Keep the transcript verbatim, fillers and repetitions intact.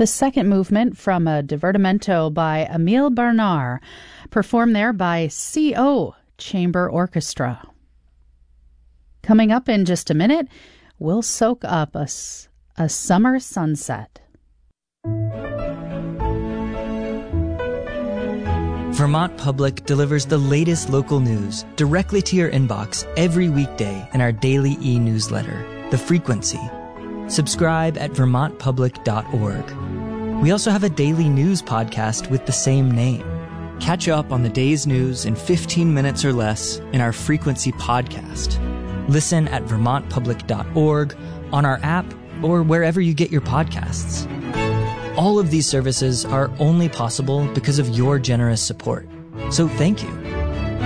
The second movement from a divertimento by Emile Bernard, performed there by C O Chamber Orchestra. Coming up in just a minute, we'll soak up a, a summer sunset. Vermont Public delivers the latest local news directly to your inbox every weekday in our daily e-newsletter, The Frequency. Subscribe at vermont public dot org. We also have a daily news podcast with the same name. Catch up on the day's news in fifteen minutes or less in our Frequency podcast. Listen at vermont public dot org, on our app, or wherever you get your podcasts. All of these services are only possible because of your generous support. So thank you.